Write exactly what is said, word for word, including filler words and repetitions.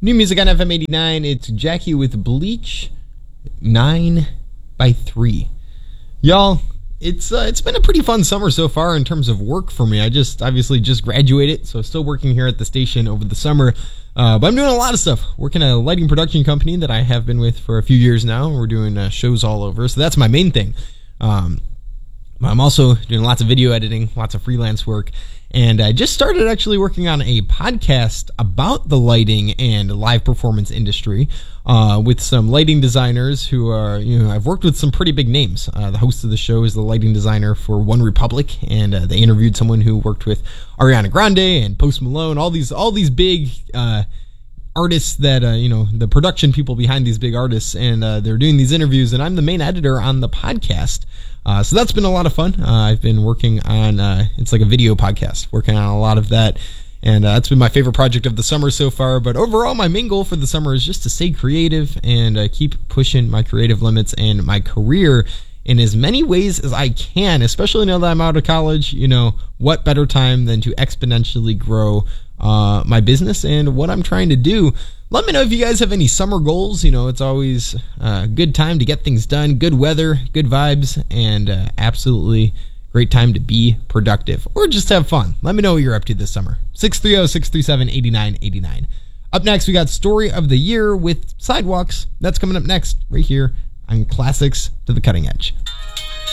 New music on F M eighty-nine. It's Jackie with Bleach nine by three. Y'all, it's uh, it's been a pretty fun summer so far in terms of work for me. I just obviously just graduated, so still working here at the station over the summer. Uh, but I'm doing a lot of stuff. Working at a lighting production company that I have been with for a few years now. We're doing uh, shows all over, so that's my main thing. Um, I'm also doing lots of video editing, lots of freelance work. And I just started actually working on a podcast about the lighting and live performance industry uh, with some lighting designers who are, you know, I've worked with some pretty big names. Uh, the host of the show is the lighting designer for One Republic, and uh, they interviewed someone who worked with Ariana Grande and Post Malone, all these all these big uh, artists that, uh, you know, the production people behind these big artists, and uh, they're doing these interviews, and I'm the main editor on the podcast. Uh, so that's been a lot of fun. Uh, I've been working on, uh, it's like a video podcast, working on a lot of that. And uh, that's been my favorite project of the summer so far. But overall, my main goal for the summer is just to stay creative and uh, keep pushing my creative limits and my career in as many ways as I can, especially now that I'm out of college. You know, what better time than to exponentially grow uh, my business and what I'm trying to do. Let me know if you guys have any summer goals. You know, it's always a good time to get things done, good weather, good vibes, and uh, absolutely great time to be productive or just have fun. Let me know what you're up to this summer. six three zero, six three seven, eight nine eight nine. Up next, we got Story of the Year with Sidewalks. That's coming up next right here on Classics to the Cutting Edge.